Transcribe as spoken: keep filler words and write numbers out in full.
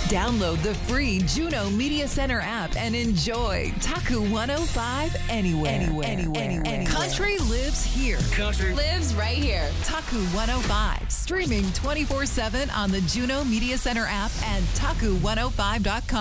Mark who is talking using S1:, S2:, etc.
S1: Download the free Juno Media Center app and enjoy Taku one oh five anywhere. Anywhere. Anywhere. anywhere. Country lives here.
S2: Country
S3: lives right here.
S1: Taku one oh five. Streaming twenty-four seven on the Juno Media Center app and taku one oh five dot com.